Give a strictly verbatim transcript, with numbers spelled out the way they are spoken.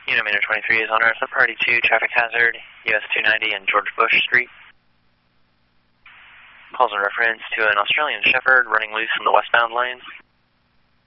Unit twenty-three is on our priority two, traffic hazard, U S two ninety and George Bush Street. Calls in reference to an Australian Shepherd running loose in the westbound lane.